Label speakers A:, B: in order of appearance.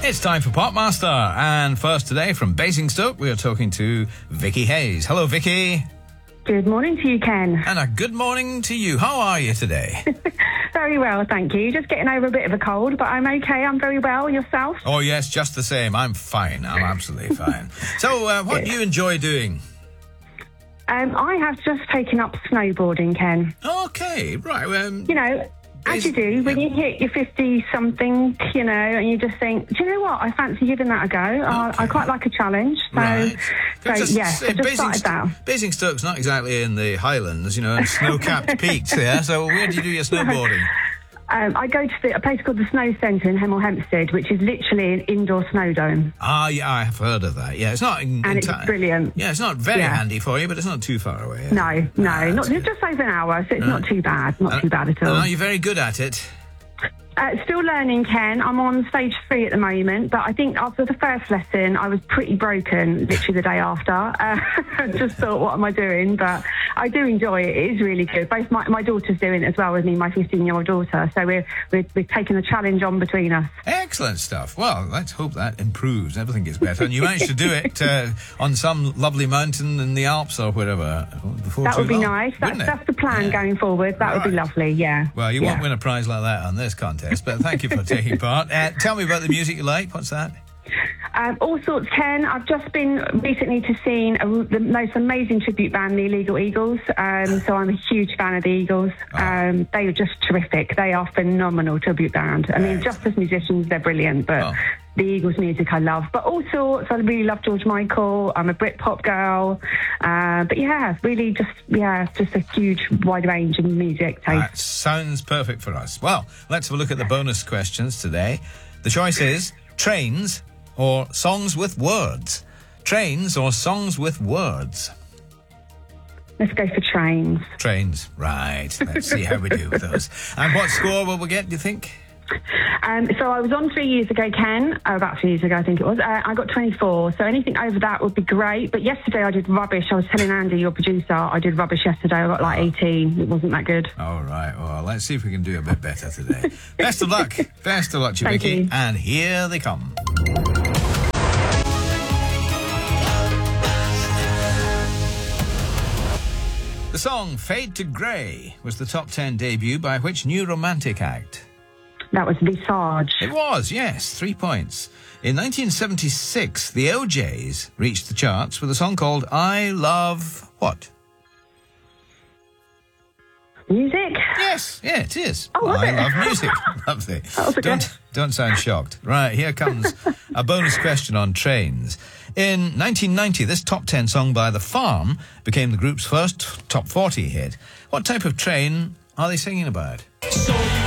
A: It's time for Popmaster, and first today from Basingstoke, we are talking to Vicky Hayes. Hello, Vicky.
B: Good morning to you, Ken.
A: And a good morning to you. How are you today?
B: Very well, thank you. Just getting over a bit of a cold, but I'm okay. I'm very well. Yourself?
A: Oh, yes, just the same. I'm fine. I'm absolutely fine. So, what do you enjoy doing?
B: I have just taken up snowboarding, Ken.
A: Okay, right.
B: You know, as you do, when you hit your 50-something, you know, and you just think, do you know what? I fancy giving that a go. I quite like a challenge. So,
A: Right.
B: I just started that.
A: Basingstoke's not exactly in the Highlands, you know, and snow-capped peaks there. So where do you do your snowboarding?
B: I go to a place called the Snow Centre in Hemel Hempstead, which is literally an indoor snow dome.
A: Ah, yeah, I have heard of that. Yeah, it's not...
B: It's brilliant.
A: Yeah, it's not very handy for you, but it's not too far away.
B: No, not just over an hour, so it's not too bad. Not too bad at all.
A: Are you very good at it?
B: Still learning, Ken. I'm on stage 3 at the moment, but I think after the first lesson, I was pretty broken literally the day after. I just thought, what am I doing? But I do enjoy it. It is really good. Both my daughter's doing it as well with me, my 15-year-old daughter. So we're taking the challenge on between us.
A: Excellent stuff. Well, let's hope that improves. Everything gets better. And you managed to do it on some lovely mountain in the Alps or wherever.
B: That would be nice. That's the plan going forward. That would be lovely, yeah.
A: Well, you won't win a prize like that on this contest, but thank you for taking part. Tell me about the music you like. What's that?
B: All sorts, Ken. I've just been recently to see the most amazing tribute band, the Illegal Eagles. So I'm a huge fan of the Eagles. They are just terrific. They are phenomenal tribute band. I mean, just as musicians, they're brilliant, but the Eagles music I love. But all sorts. I really love George Michael. I'm a Britpop girl. But yeah, really just a huge wide range of music taste.
A: That sounds perfect for us. Well, let's have a look at the bonus questions today. The choice is trains or songs with words. Trains or songs with words.
B: Let's go for trains.
A: Trains, right. Let's see how we do with those. And what score will we get, do you think?
B: So I was on 3 years ago, Ken. About 3 years ago, I think it was. I got 24. So anything over that would be great. But yesterday I did rubbish. I was telling Andy, your producer, I did rubbish yesterday. I got like 18. It wasn't that good.
A: All right. Well, let's see if we can do a bit better today. Best of luck. Best of luck to you, Vicky.
B: You.
A: And here they come. The song Fade to Grey was the top 10 debut by which new romantic act?
B: That was Visage.
A: It was, yes, 3 points. In 1976, the OJs reached the charts with a song called I Love What?
B: Music?
A: Yes, yeah, it is.
B: Oh, was it?
A: I love music. Lovely.
B: That was a guess.
A: Don't sound shocked. Right, here comes a bonus question on trains. In 1990, this top 10 song by The Farm became the group's first top 40 hit. What type of train are they singing about?